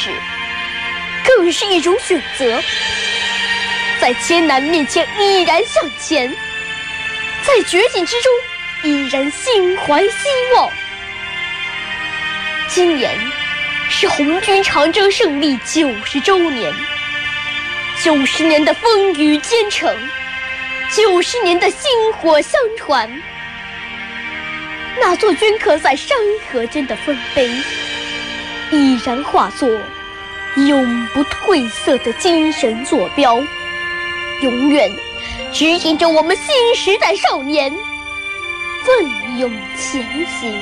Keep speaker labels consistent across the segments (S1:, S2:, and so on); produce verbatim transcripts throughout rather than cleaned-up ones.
S1: 事，更是一种选择。在艰难面前毅然向前，在绝境之中依然心怀希望。今年是红军长征胜利九十周年，九十年的风雨兼程，九十年的薪火相传。那座镌刻在山河间的丰碑，依然化作永不褪色的精神坐标，永远指引着我们新时代少年奋勇前行。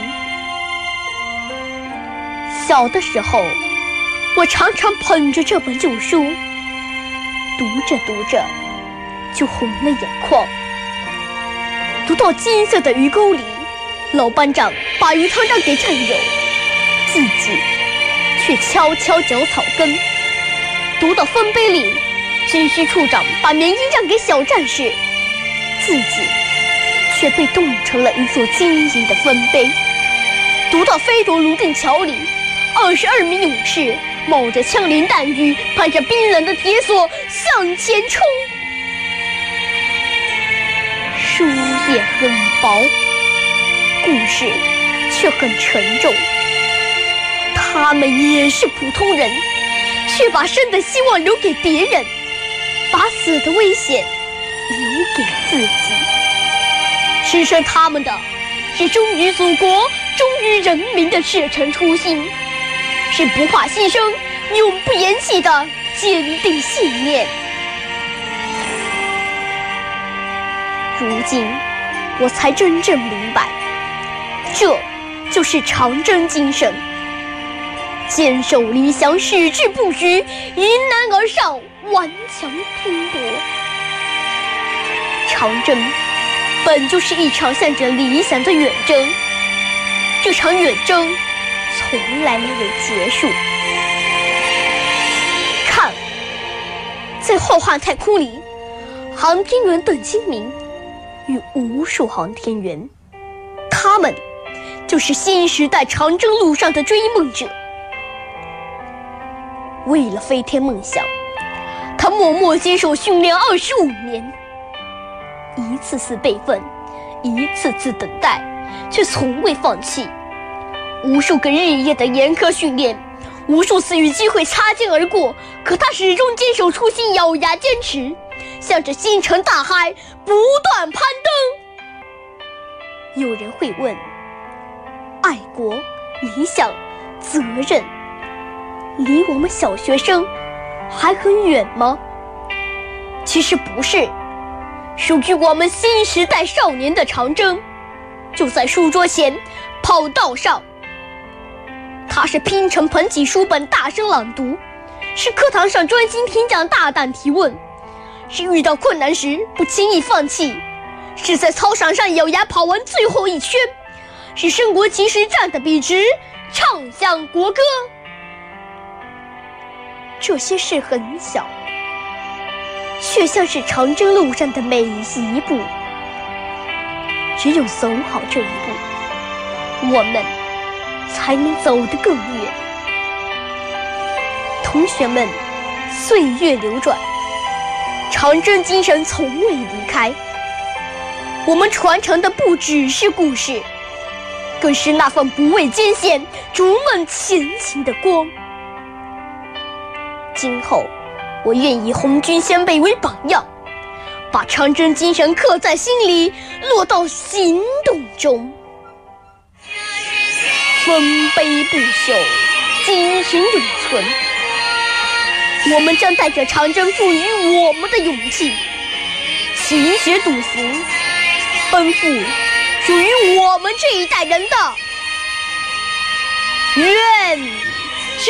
S1: 小的时候，我常常捧着这本旧书，读着读着就红了眼眶。读到金色的鱼钩里，老班长把鱼汤让给战友，自己却悄悄嚼草根。读到丰碑里，军需处长把棉衣让给小战士，自己却被冻成了一座晶莹的丰碑。读到飞夺泸定桥里，二十二名勇士冒着枪林弹雨，攀着冰冷的铁索向前冲。书页很薄，故事却很沉重。他们也是普通人，却把生的希望留给别人，把死的危险留给自己。支撑他们的是忠于祖国、忠于人民的赤诚初心，是不怕牺牲、永不言弃的坚定信念。如今我才真正明白，这就是长征精神，坚守理想，矢志不渝，迎难而上，顽强拼搏。长征本就是一场向着理想的远征，这场远征从来没有结束。看，在浩瀚太空里，航天员邓清明与无数航天员，他们就是新时代长征路上的追梦者。为了飞天梦想，他默默接受训练二十五年，一次次备份，一次次等待，却从未放弃。无数个日夜的严苛训练，无数次与机会擦肩而过，可他始终坚守初心，咬牙坚持，向着星辰大海不断攀登。有人会问，爱国、理想、责任离我们小学生还很远吗？其实不是，属于我们新时代少年的长征就在书桌前、跑道上。它是拼成捧起书本大声朗读，是课堂上专心听讲大胆提问，是遇到困难时不轻易放弃，是在操场上咬牙跑完最后一圈，是升国旗时站得笔直，唱响国歌。这些事很小，却像是长征路上的每一步。只有走好这一步，我们才能走得更远。同学们，岁月流转，长征精神从未离开。我们传承的不只是故事，更是那份不畏艰险、逐梦前行的光。今后，我愿以红军先辈为榜样，把长征精神刻在心里，落到行动中。丰碑不朽，精神永存。我们将带着长征赋予我们的勇气，勤学笃行，奔赴属于我们这一代人的愿